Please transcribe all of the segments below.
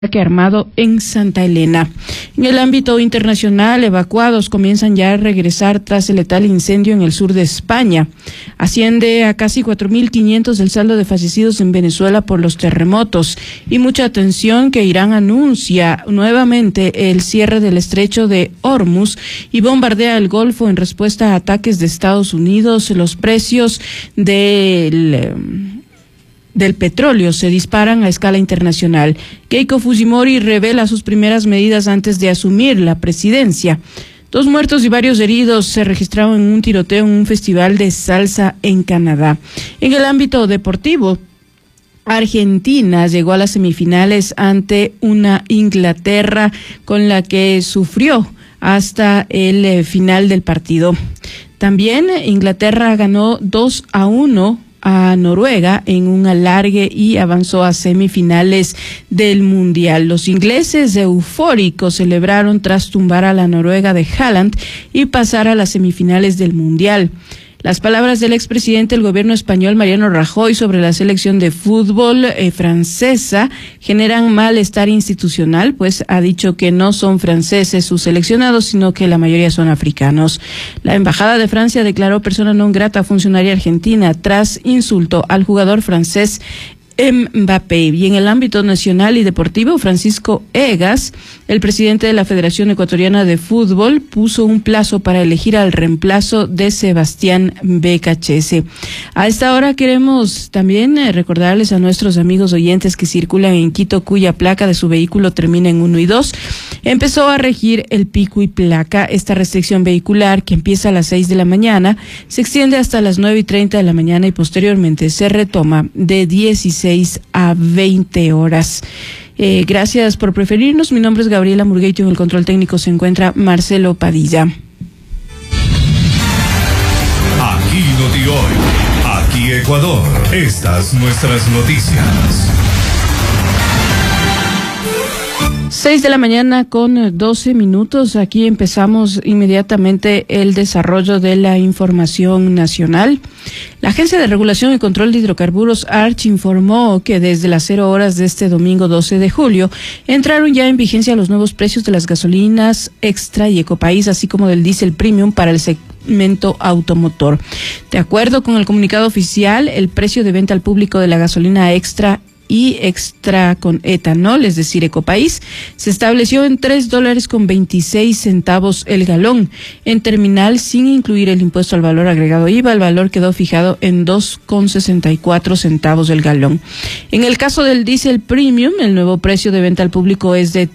armado en Santa Elena. En el ámbito internacional, evacuados comienzan ya a regresar tras el letal incendio en el sur de España. Asciende a casi 4.500 el saldo de fallecidos en Venezuela por los terremotos. Y mucha atención que Irán anuncia nuevamente el cierre del estrecho de Hormuz y bombardea el Golfo en respuesta a ataques de Estados Unidos. Los precios del petróleo se disparan a escala internacional. Keiko Fujimori revela sus primeras medidas antes de asumir la presidencia. 2 muertos y varios heridos se registraron en un tiroteo en un festival de salsa en Canadá. En el ámbito deportivo, Argentina llegó a las semifinales ante una Inglaterra con la que sufrió hasta el final del partido. También Inglaterra ganó 2-1 a Noruega en un alargue y avanzó a semifinales del Mundial. Los ingleses eufóricos celebraron tras tumbar a la Noruega de Haaland y pasar a las semifinales del Mundial. Las palabras del expresidente del gobierno español, Mariano Rajoy, sobre la selección de fútbol francesa generan malestar institucional, pues ha dicho que no son franceses sus seleccionados, sino que la mayoría son africanos. La Embajada de Francia declaró persona non grata a funcionaria argentina tras insulto al jugador francés Mbappé. Y en el ámbito nacional y deportivo, Francisco Egas, el presidente de la Federación Ecuatoriana de Fútbol, puso un plazo para elegir al reemplazo de Sebastián Becachese. A esta hora queremos también recordarles a nuestros amigos oyentes que circulan en Quito, cuya placa de su vehículo termina en 1 y 2. Empezó a regir el pico y placa. Esta restricción vehicular, que empieza a las 6 de la mañana, se extiende hasta las 9:30 de la mañana y posteriormente se retoma de 16 a 20 horas. Gracias por preferirnos. Mi nombre es Gabriela Murgueito. En el control técnico se encuentra Marcelo Padilla. Aquí Noti Hoy, aquí Ecuador. Estas nuestras noticias. 6 de la mañana con 12 minutos. Aquí empezamos inmediatamente el desarrollo de la información nacional. La Agencia de Regulación y Control de Hidrocarburos, ARCH, informó que desde las 0 horas de este domingo 12 de julio entraron ya en vigencia los nuevos precios de las gasolinas Extra y Ecopaís, así como del diésel premium para el segmento automotor. De acuerdo con el comunicado oficial, el precio de venta al público de la gasolina Extra y Extra con etanol, es decir, Ecopaís, se estableció en $3.26 el galón. En terminal, sin incluir el impuesto al valor agregado IVA, el valor quedó fijado en $2.64 el galón. En el caso del diésel premium, el nuevo precio de venta al público es de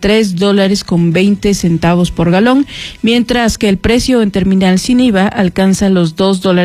$3.20 por galón, mientras que el precio en terminal sin IVA alcanza los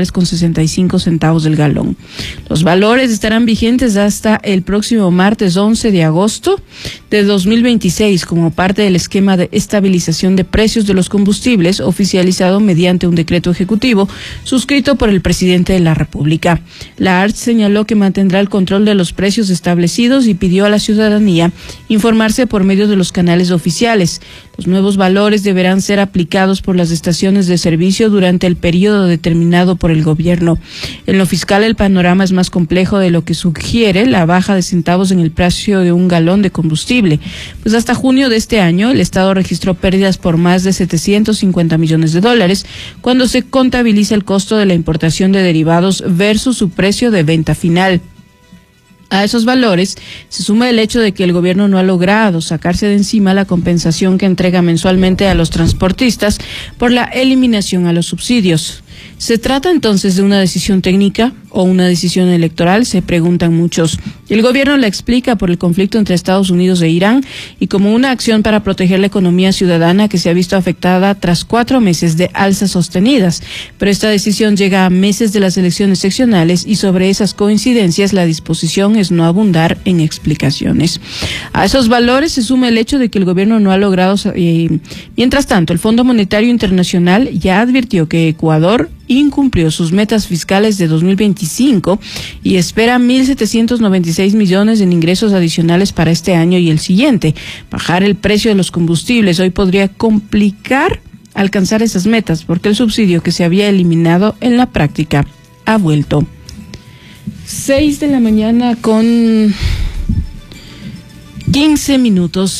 $2.65 del galón. Los valores estarán vigentes hasta el próximo martes 11 de agosto de 2026 como parte del esquema de estabilización de precios de los combustibles oficializado mediante un decreto ejecutivo suscrito por el presidente de la República. La ARCH señaló que mantendrá el control de los precios establecidos y pidió a la ciudadanía informarse por medio de los canales oficiales. Los nuevos valores deberán ser aplicados por las estaciones de servicio durante el periodo determinado por el gobierno. En lo fiscal, el panorama es más complejo de lo que sugiere la baja de centavos en el precio de un galón de combustible. Pues hasta junio de este año, el Estado registró pérdidas por más de $750 millones, cuando se contabiliza el costo de la importación de derivados versus su precio de venta final. A esos valores se suma el hecho de que el gobierno no ha logrado sacarse de encima la compensación que entrega mensualmente a los transportistas por la eliminación a los subsidios. ¿Se trata entonces de una decisión técnica o una decisión electoral?, se preguntan muchos. El gobierno la explica por el conflicto entre Estados Unidos e Irán y como una acción para proteger la economía ciudadana que se ha visto afectada tras 4 meses de alzas sostenidas. Pero esta decisión llega a meses de las elecciones seccionales y sobre esas coincidencias la disposición es no abundar en explicaciones. A esos valores se suma el hecho de que el gobierno no ha logrado. Mientras tanto, el Fondo Monetario Internacional ya advirtió que Ecuador incumplió sus metas fiscales de 2025 y espera 1.796 millones en ingresos adicionales para este año y el siguiente. Bajar el precio de los combustibles hoy podría complicar alcanzar esas metas porque el subsidio que se había eliminado en la práctica ha vuelto. 6 de la mañana con 15 minutos.